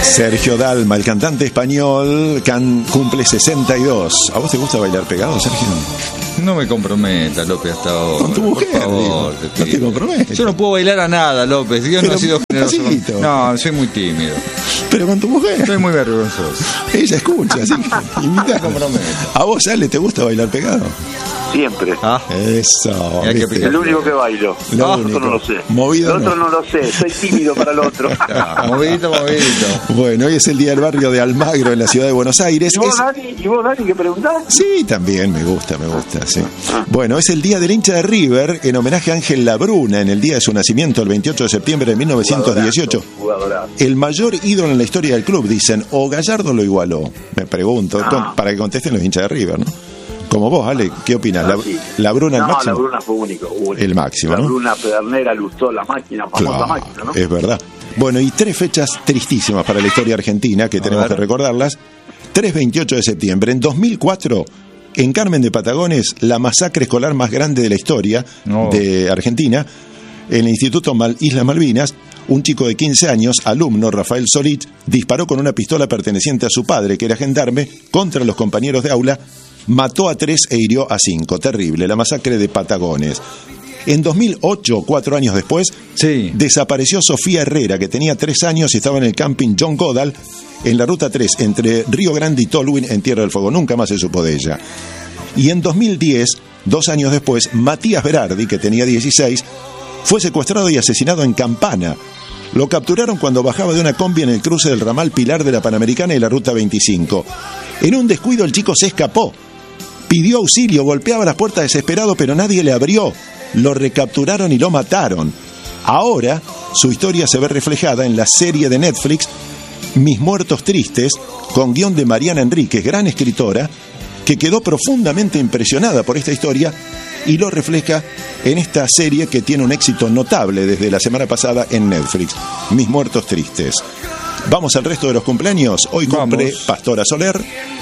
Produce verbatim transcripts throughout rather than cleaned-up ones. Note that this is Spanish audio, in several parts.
Sergio Dalma, el cantante español, can, cumple sesenta y dos. ¿A vos te gusta bailar pegado, Sergio? No me comprometa, López, hasta ahora. Con tu mujer, por favor, digo, te no te comprometes. Yo no puedo bailar a nada, López. Dios Pero no ha sido generoso. pasito. No, soy muy tímido. Pero con tu mujer. Soy muy vergonzoso. Ella escucha, así que invita. ¿A vos, Ale, te gusta bailar pegado? Siempre. Ah, Eso. Hay que ¿viste? Es el único que bailo. Lo Lo único. otro no lo sé. Movido Lo otro no. no lo sé. Soy tímido para lo otro. ah, movidito, movidito. Bueno, hoy es el día del barrio de Almagro en la ciudad de Buenos Aires. ¿Y vos, Es- Dani? ¿Y vos, Dani, qué preguntás? Sí, también me gusta, me gusta, sí. Bueno, es el día del hincha de River en homenaje a Ángel Labruna en el día de su nacimiento, el veintiocho de septiembre de mil novecientos dieciocho. Jugadorazo. El mayor ídolo en la historia del club, dicen, o Gallardo lo igualó. Me pregunto, Ah. to- para que contesten los hinchas de River, ¿no? Como vos, Ale, ¿qué opinas? La, Ah, sí. Labruna el No, máximo. la Bruna fue único. único. El máximo, La ¿no? Bruna Pedernera lustró la máquina, famosa Claro, máquina, ¿no? es verdad. Bueno, y tres fechas tristísimas para la historia argentina que tenemos ver. que recordarlas. tres veintiocho de septiembre. En dos mil cuatro, en Carmen de Patagones, la masacre escolar más grande de la historia No. de Argentina, en el Instituto Mal- Islas Malvinas, un chico de quince años, alumno Rafael Solit, disparó con una pistola perteneciente a su padre, que era gendarme, contra los compañeros de aula, mató a tres e hirió a cinco. Terrible, la masacre de Patagones. En dos mil ocho, cuatro años después, Sí. desapareció Sofía Herrera, que tenía tres años y estaba en el camping John Goodall, en la ruta tres, entre Río Grande y Tolwyn, en Tierra del Fuego. Nunca más se supo de ella. Y en dos mil diez, dos años después, Matías Berardi, que tenía dieciséis, fue secuestrado y asesinado en Campana. Lo capturaron cuando bajaba de una combi en el cruce del ramal Pilar de la Panamericana y la ruta veinticinco. En un descuido el chico se escapó. Pidió auxilio, golpeaba las puertas desesperado, pero nadie le abrió. Lo recapturaron y lo mataron. Ahora, su historia se ve reflejada en la serie de Netflix Mis Muertos Tristes, con guión de Mariana Enríquez, gran escritora, que quedó profundamente impresionada por esta historia y lo refleja en esta serie que tiene un éxito notable desde la semana pasada en Netflix, Mis Muertos Tristes. Vamos al resto de los cumpleaños. Hoy cumple Vamos. Pastora Soler,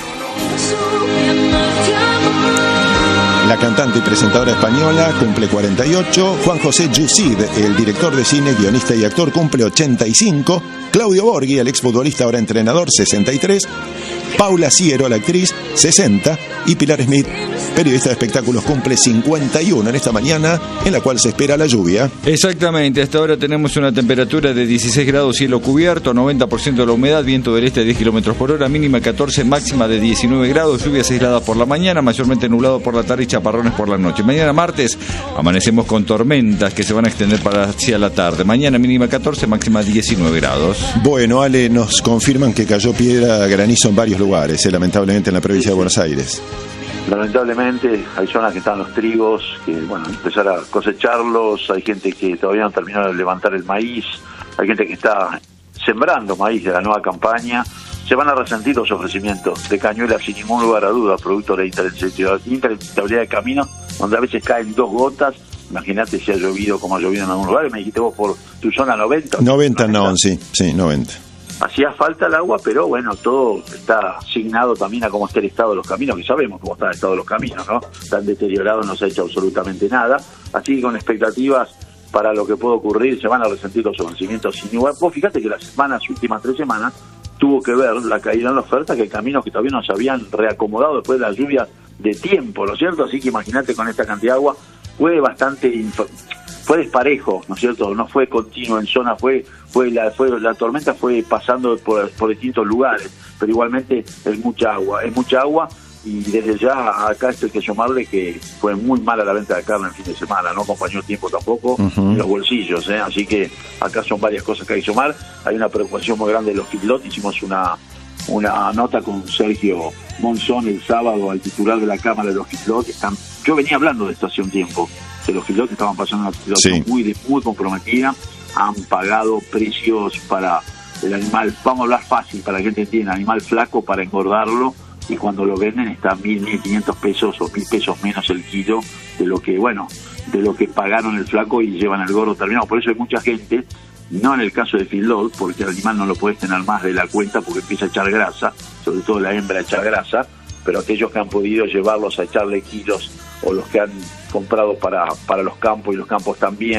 la cantante y presentadora española, cumple cuarenta y ocho. Juan José Yusid, el director de cine, guionista y actor, cumple ochenta y cinco. Claudio Borghi, el exfutbolista, ahora entrenador, sesenta y tres. Paula Ciero, la actriz, sesenta. Y Pilar Smith, periodista de espectáculos, cumple cincuenta y uno en esta mañana en la cual se espera la lluvia. Exactamente, hasta ahora tenemos una temperatura de dieciséis grados, cielo cubierto, noventa por ciento de la humedad, viento del este de diez kilómetros por hora, mínima catorce, máxima de diecinueve grados, lluvias aisladas por la mañana, mayormente nublado por la tarde y chaparrones por la noche. Mañana martes amanecemos con tormentas que se van a extender para hacia la tarde. Mañana mínima catorce, máxima diecinueve grados. Bueno, Ale, nos confirman que cayó piedra, granizo en varios lugares, eh, lamentablemente en la provincia de Buenos Aires. Lamentablemente hay zonas que están los trigos, que bueno, empezar a cosecharlos, hay gente que todavía no terminó de levantar el maíz, hay gente que está sembrando maíz de la nueva campaña. Se van a resentir los ofrecimientos de cañuelas sin ningún lugar a duda, producto de la intransitabilidad de camino, donde a veces caen dos gotas. Imagínate si ha llovido como ha llovido en algún lugar. Me dijiste vos por tu zona noventa. noventa, no, sí, sí, noventa. Hacía falta el agua, pero bueno, todo está asignado también a cómo está el estado de los caminos, que sabemos cómo está el estado de los caminos, ¿no? Tan deteriorado, no se ha hecho absolutamente nada. Así que con expectativas para lo que puede ocurrir, se van a resentir los ofrecimientos sin igual. Vos fíjate que las semanas, últimas tres semanas, tuvo que ver la caída en la oferta, que hay caminos que todavía no se habían reacomodado después de las lluvias de tiempo, ¿no es cierto? Así que imagínate con esta cantidad de agua, fue bastante... Inf- fue desparejo, ¿no es cierto? No fue continuo en zona, fue fue la fue la tormenta fue pasando por, por distintos lugares, pero igualmente es mucha agua, es mucha agua y desde ya acá esto hay que sumarle que fue muy mala la venta de carne el fin de semana, no acompañó el tiempo tampoco Uh-huh. en los bolsillos, ¿eh? Así que acá son varias cosas que hay que sumar. Hay una preocupación muy grande de los feedlots, hicimos una una nota con Sergio Monzón el sábado, al titular de la Cámara de los feedlots. Están, yo venía hablando de esto hace un tiempo, que los feedlots estaban pasando una situación Sí. muy, muy comprometida, han pagado precios para el animal, vamos a hablar fácil para que te entienda, animal flaco para engordarlo, y cuando lo venden está mil, mil quinientos pesos o mil pesos menos el kilo de lo que, bueno, de lo que pagaron el flaco y llevan el gordo terminado. Por eso hay mucha gente, no en el caso de feedlot, porque el animal no lo puedes tener más de la cuenta porque empieza a echar grasa, sobre todo la hembra a echar grasa, pero aquellos que han podido llevarlos a echarle kilos o los que han comprado para, para los campos y los campos también,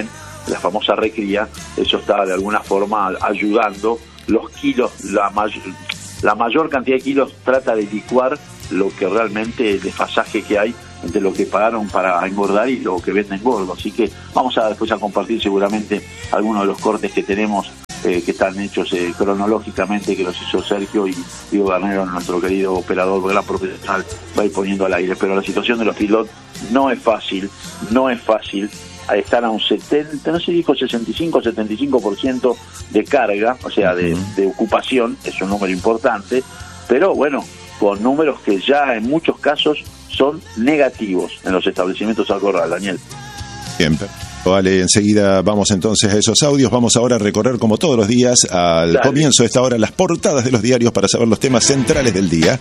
la famosa recría, eso está de alguna forma ayudando. Los kilos, la, may- la mayor cantidad de kilos trata de licuar lo que realmente el desfasaje que hay entre lo que pagaron para engordar y lo que venden gordo. Así que vamos a después a compartir seguramente algunos de los cortes que tenemos eh, que están hechos eh, cronológicamente, que los hizo Sergio y Diego Garnero, nuestro querido operador, gran profesional, va a ir poniendo al aire. Pero la situación de los pilotos no es fácil, no es fácil. Están a un setenta, no sé, dijo sesenta y cinco, setenta y cinco por ciento de carga, o sea, de, de ocupación, es un número importante, pero bueno, con números que ya en muchos casos son negativos en los establecimientos al corral, Daniel. Bien, vale, enseguida vamos entonces a esos audios. Vamos ahora a recorrer como todos los días al Dale. comienzo de esta hora las portadas de los diarios para saber los temas centrales del día.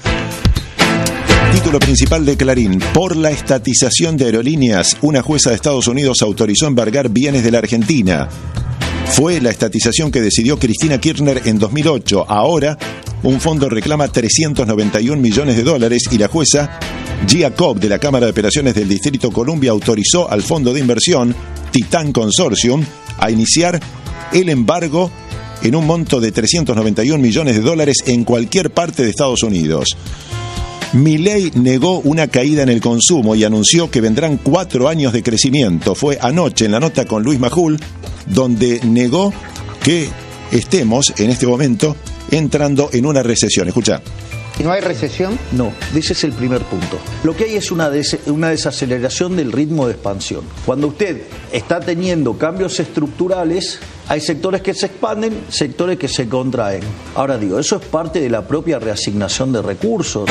Título principal de Clarín: por la estatización de aerolíneas, una jueza de Estados Unidos autorizó embargar bienes de la Argentina. Fue la estatización que decidió Cristina Kirchner en dos mil ocho. Ahora, un fondo reclama trescientos noventa y un millones de dólares y la jueza Gia Cobb de la Cámara de Operaciones del Distrito Columbia autorizó al fondo de inversión Titan Consortium a iniciar el embargo en un monto de trescientos noventa y un millones de dólares en cualquier parte de Estados Unidos. Milei negó una caída en el consumo y anunció que vendrán cuatro años de crecimiento. Fue anoche en la nota con Luis Majul, donde negó que estemos en este momento entrando en una recesión. Escucha. ¿No hay recesión? No, ese es el primer punto. Lo que hay es una, des- una desaceleración del ritmo de expansión. Cuando usted está teniendo cambios estructurales, hay sectores que se expanden, sectores que se contraen. Ahora digo, eso es parte de la propia reasignación de recursos.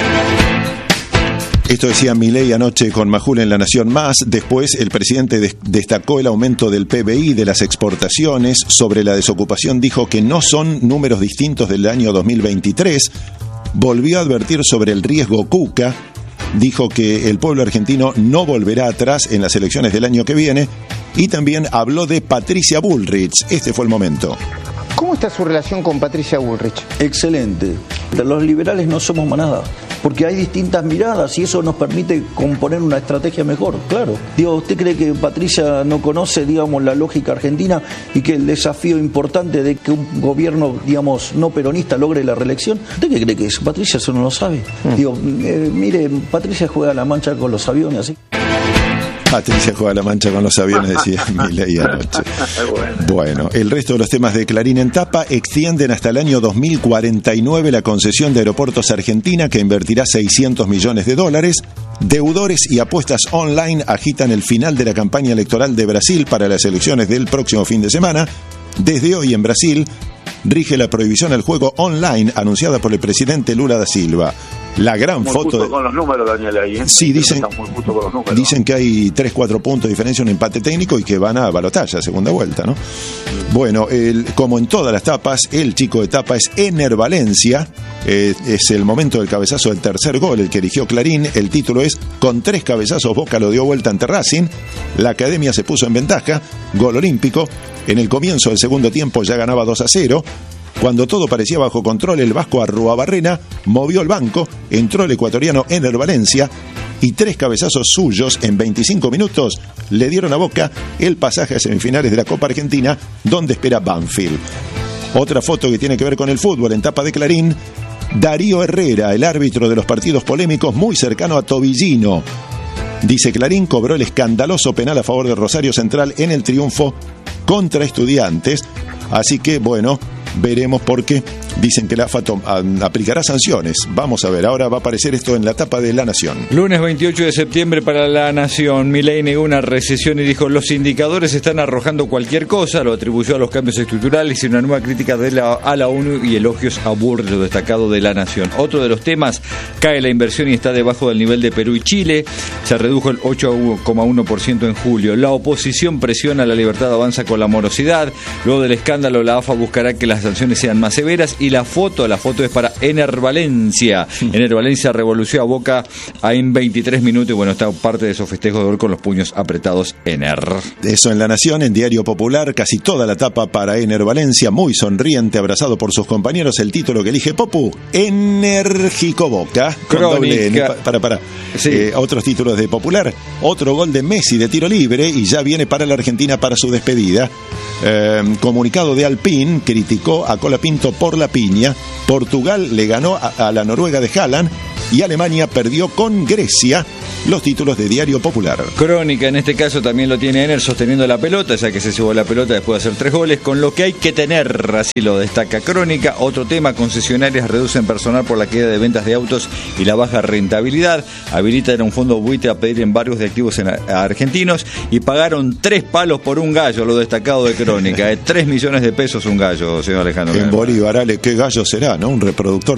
Esto decía Milei anoche con Majul en La Nación Más. Después el presidente des- destacó el aumento del P B I, de las exportaciones. Sobre la desocupación dijo que no son números distintos del año dos mil veintitrés. Volvió a advertir sobre el riesgo Cuca. Dijo que el pueblo argentino no volverá atrás en las elecciones del año que viene. Y también habló de Patricia Bullrich. Este fue el momento. ¿Cómo está su relación con Patricia Bullrich? Excelente. Los liberales no somos manada, porque hay distintas miradas y eso nos permite componer una estrategia mejor, claro. Digo, ¿usted cree que Patricia no conoce, digamos, la lógica argentina y que el desafío importante de que un gobierno, digamos, no peronista logre la reelección? ¿Usted qué cree que es? Patricia eso no lo sabe. Mm. Digo, eh, mire, Patricia juega a la mancha con los aviones, así. Patricia juega la mancha con los aviones, decía Milei anoche. Bueno, el resto de los temas de Clarín en tapa: extienden hasta el año dos mil cuarenta y nueve la concesión de Aeropuertos Argentina, que invertirá seiscientos millones de dólares. Deudores y apuestas online agitan el final de la campaña electoral de Brasil para las elecciones del próximo fin de semana. Desde hoy en Brasil rige la prohibición al juego online anunciada por el presidente Lula da Silva. La gran muy foto justo de... con los números, Daniel, ahí, ¿eh? Sí, dicen, muy justo con los números. dicen que hay tres cuatro puntos de diferencia, un empate técnico y que van a balotaje, segunda vuelta, ¿no? Bueno, el, como en todas las tapas, el chico de tapa es Ener Valencia. Eh, es el momento del cabezazo del tercer gol, el que eligió Clarín. El título es: con tres cabezazos Boca lo dio vuelta ante Racing. La academia se puso en ventaja, gol olímpico. En el comienzo del segundo tiempo ya ganaba dos a cero. Cuando todo parecía bajo control, el vasco Arruabarrena movió el banco, entró el ecuatoriano Ener Valencia y tres cabezazos suyos en veinticinco minutos le dieron a Boca el pasaje a semifinales de la Copa Argentina, donde espera Banfield. Otra foto que tiene que ver con el fútbol en tapa de Clarín: Darío Herrera, el árbitro de los partidos polémicos, muy cercano a Tobillino. Dice Clarín, cobró el escandaloso penal a favor de Rosario Central en el triunfo contra Estudiantes. Así que, bueno, veremos por qué. Dicen que la A F A tom- a- aplicará sanciones. Vamos a ver, ahora va a aparecer esto en la tapa de La Nación. Lunes veintiocho de septiembre para La Nación. Milei negó una recesión y dijo: los indicadores están arrojando cualquier cosa. Lo atribuyó a los cambios estructurales y una nueva crítica de la, a la ONU y elogios a Bullrich, lo destacado de La Nación. Otro de los temas: cae la inversión y está debajo del nivel de Perú y Chile. Se redujo el ocho coma uno por ciento en julio. La oposición presiona, la libertad avanza con la morosidad. Luego del escándalo, la A F A buscará que las sanciones sean más severas y la foto, la foto es para Ener Valencia. Ener Valencia revolució a Boca en veintitrés minutos y bueno, está parte de esos festejos de gol con los puños apretados Ener. Eso en La Nación, en Diario Popular, casi toda la tapa para Ener Valencia, muy sonriente, abrazado por sus compañeros. El título que elige Popu, Enérgico Boca, con doble N. Para, para. Sí. Eh, otros títulos de Popular, otro gol de Messi de tiro libre y ya viene para la Argentina para su despedida. Eh, comunicado de Alpine, criticó a Colapinto por la piña. Portugal le ganó a, a la Noruega de Haaland y Alemania perdió con Grecia. Los títulos de Diario Popular. Crónica, en este caso también lo tiene Ener sosteniendo la pelota, ya que se llevó la pelota después de hacer tres goles, con lo que hay que tener, así lo destaca Crónica. Otro tema, concesionarias reducen personal por la caída de ventas de autos y la baja rentabilidad. Habilitan un fondo buitre a pedir embargos de activos en a, a argentinos y pagaron tres palos por un gallo, lo destacado de Crónica. Eh, tres millones de pesos un gallo, señor Alejandro. En Bolívar, Ale, ¿qué gallo será, no? Un reproductor